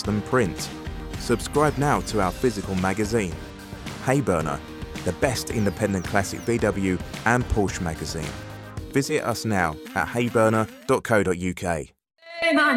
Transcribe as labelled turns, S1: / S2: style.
S1: than print. Subscribe now to our physical magazine. Hayburner, the best independent classic VW and Porsche magazine. Visit us now at hayburner.co.uk.
S2: Hey man,